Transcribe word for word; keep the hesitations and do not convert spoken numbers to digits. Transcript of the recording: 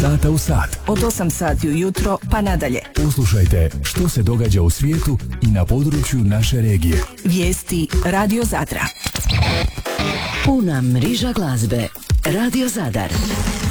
sata u sat. Od osam sati ujutro pa nadalje. Poslušajte što se događa u svijetu i na području naše regije. Vijesti Radio Zadra. Puna mriža glazbe. Radio Zadar.